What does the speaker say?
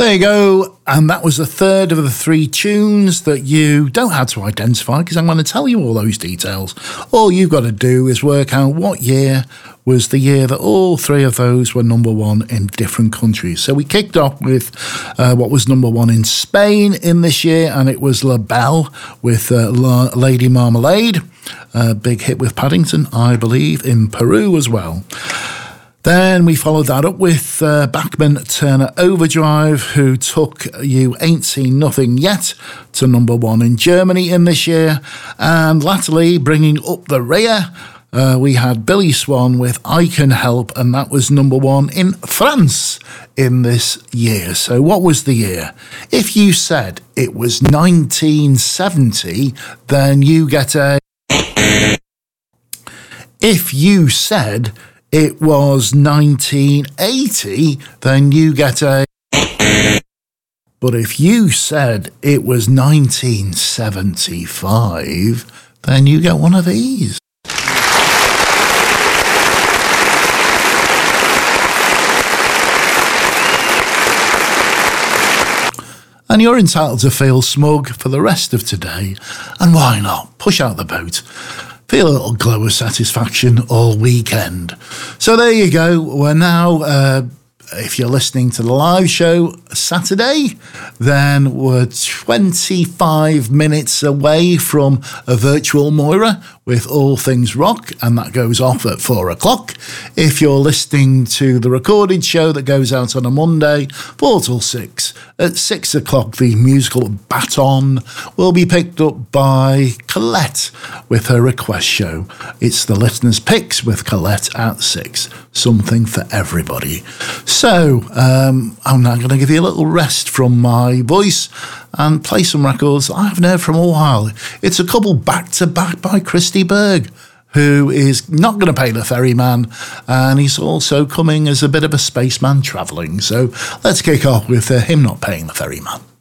There you go, and that was the third of the three tunes that you don't have to identify because I'm going to tell you all those details. All you've got to do is work out what year was the year that all three of those were number one in different countries. So we kicked off with what was number one in Spain in this year, and it was La Belle with Lady Marmalade, a big hit with Paddington, I believe, in Peru as well. Then we followed that up with Bachman Turner Overdrive, who took You Ain't Seen Nothing Yet to number one in Germany in this year. And latterly, bringing up the rear, we had Billy Swan with I Can Help, and that was number one in France in this year. So what was the year? If you said it was 1970, then you get a... If you said it was 1980, then you get a... But if you said it was 1975, then you get one of these. And you're entitled to feel smug for the rest of today. And why not? Push out the boat. Feel a little glow of satisfaction all weekend. So there you go. We're now, if you're listening to the live show Saturday, then we're 25 minutes away from a virtual Moira with All Things Rock, and that goes off at 4 o'clock. If you're listening to the recorded show that goes out on a Monday, 4 till 6, at 6 o'clock, the musical Baton will be picked up by Colette with her request show. It's the listeners' picks with Colette at 6. Something for everybody. So, I'm now going to give you a little rest from my voice and play some records I haven't heard from a while. It's a couple back-to-back by Christy Berg, who is not going to pay the ferryman, and he's also coming as a bit of a spaceman travelling. So let's kick off with him not paying the ferryman.